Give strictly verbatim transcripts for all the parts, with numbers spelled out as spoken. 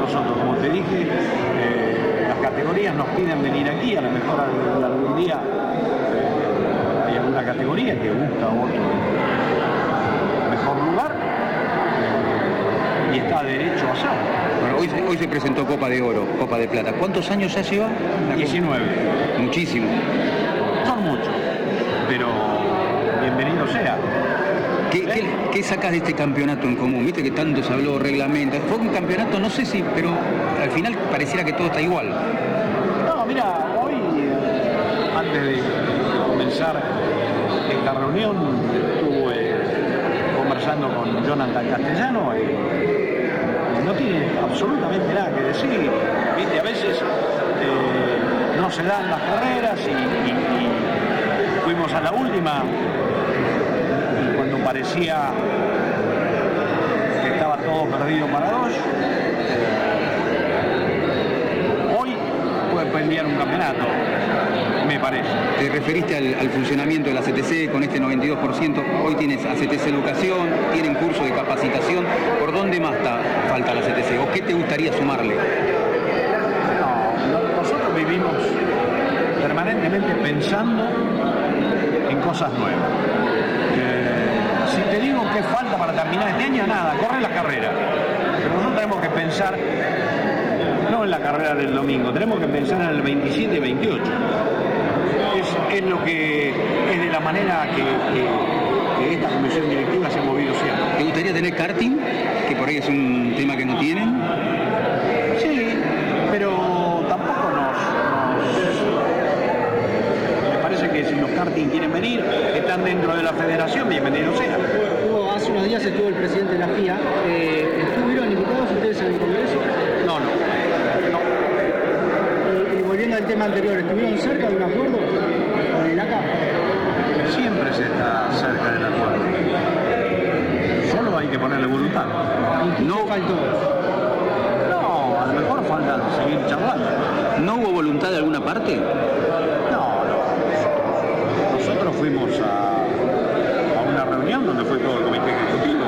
nosotros, como te dije, eh, las categorías nos piden venir aquí, a lo mejor algún, algún día eh, hay alguna categoría que busca otro mejor lugar eh, y está derecho a hacerlo. Bueno, hoy, hoy se presentó Copa de Oro, Copa de Plata. ¿Cuántos años ya lleva? diecinueve. Muchísimo. Son muchos, pero bienvenido sea. ¿Qué, qué, ¿Qué sacas de este campeonato en común? Viste que tanto se habló reglamento. Fue un campeonato, no sé si, pero al final pareciera que todo está igual. No, mira, hoy, antes de comenzar esta reunión, estuve conversando con Jonathan Castellano y no tiene absolutamente nada que decir. ¿Viste? A veces eh, no se dan las carreras y, y, y fuimos a la última. Cuando parecía que estaba todo perdido para dos, hoy puede pelear un campeonato, me parece. Te referiste al, al funcionamiento de la C T C con este noventa y dos por ciento. Hoy tienes a C T C Educación, tienen curso de capacitación. ¿Por dónde más está, falta la C T C? ¿O qué te gustaría sumarle? No, nosotros vivimos permanentemente pensando en cosas nuevas. Si te digo qué falta para terminar este año, nada, corre la carrera. Pero nosotros tenemos que pensar, no en la carrera del domingo, tenemos que pensar en el veintisiete y veintiocho. Es, es lo que es de la manera que, que, que esta comisión directiva se ha movido siempre. ¿Te gustaría tener karting? Que por ahí es un tema que no tienen. Sí, pero tampoco nos, nos... Me parece que si los karting quieren venir, están dentro de la federación, bienvenidos sean. Hace unos días estuvo el presidente de la F I A. Eh, ¿Estuvieron invitados ustedes en el Congreso? No, no. no. Y, y volviendo al tema anterior, ¿estuvieron cerca de un acuerdo con el A C A? Siempre se está cerca del acuerdo. Solo hay que ponerle voluntad. ¿Y qué no faltó? No, a lo mejor falta seguir charlando. ¿No hubo voluntad de alguna parte? No, no. Nosotros fuimos a donde fue todo el comité ejecutivo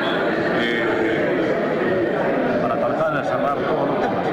eh, para tratar de cerrar todos los temas.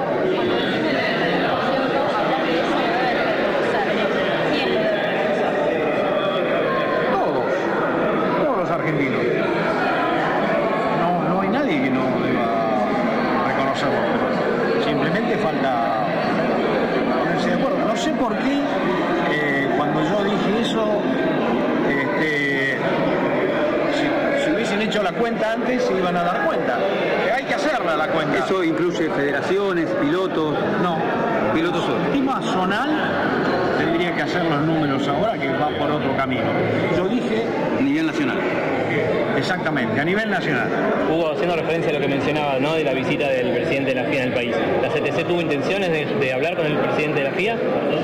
Todos, todos los argentinos. No, no hay nadie que no deba reconocerlo, pero simplemente falta ponerse de acuerdo. No sé por qué eh, cuando yo dije eso, este, hecho la cuenta antes se iban a dar cuenta. Eh, hay que hacerla la cuenta. ¿Eso incluye federaciones, pilotos? No. Pilotos solo. El tema zonal tendría que hacer los números ahora, que va por otro camino. Yo dije... A nivel nacional. Exactamente, a nivel nacional. Hugo, haciendo referencia a lo que mencionaba, ¿no?, de la visita del presidente de la F I A en el país. ¿La C T C tuvo intenciones de, de hablar con el presidente de la F I A?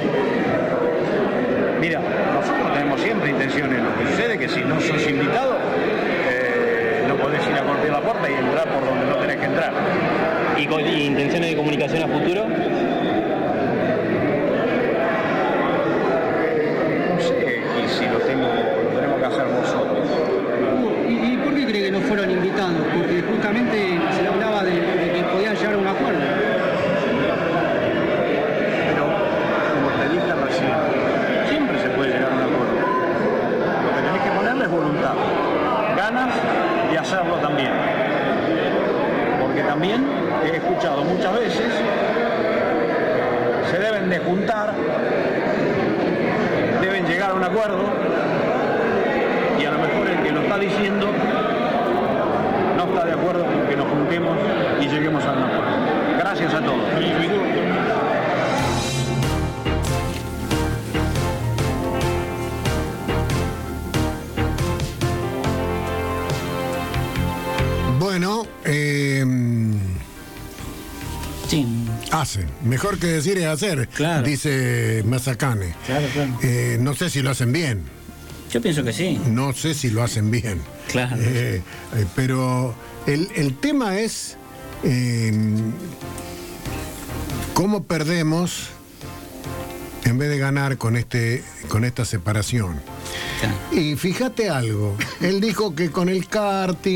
Mira, nosotros tenemos siempre intenciones. Lo que sucede es que si no sos invitado, no podés ir a golpear la puerta y entrar por donde no tenés que entrar. ¿Y, con, y intenciones de comunicación a futuro? No sé, y si lo, tengo, lo tenemos que hacer nosotros. ¿Y, ¿Y por qué cree que no fueron invitados? Porque justamente se hablaba de, de que podían llegar a un acuerdo. Pero, como te dije recién, siempre se puede llegar a un acuerdo. Lo que tenés que ponerle es voluntad, ganas y hacerlo también. Porque también he escuchado muchas veces, se deben de juntar, deben llegar a un acuerdo, y a lo mejor el que lo está diciendo no está de acuerdo con que nos juntemos y lleguemos a un acuerdo. Gracias a todos. Bueno, eh, sí. hacen. Mejor que decir es hacer, claro. Dice Mazacane. Claro, claro. Eh, no sé si lo hacen bien. Yo pienso que sí. No sé si lo hacen bien. Claro. Eh, eh, pero el, el tema es eh, cómo perdemos en vez de ganar con este con esta separación. Claro. Y fíjate algo, él dijo que con el karting